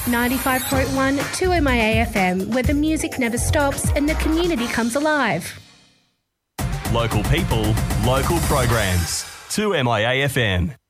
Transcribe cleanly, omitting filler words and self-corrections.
95.1 2MIA FM, where the music never stops and the community comes alive. Local people, local programs. 2MIA FM.